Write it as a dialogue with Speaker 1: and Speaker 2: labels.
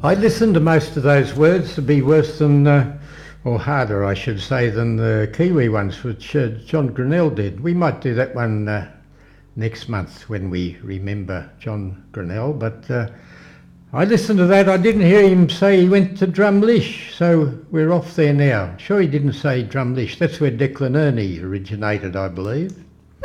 Speaker 1: I listened to most of those words to be worse than, or harder I should say, than the Kiwi ones, which John Grinnell did. We might do that one next month when we remember John Grinnell, but I listened to that. I didn't hear him say he went to Drumlish, so we're off there now. Sure he didn't say Drumlish. That's where Declan Ernie originated, I believe.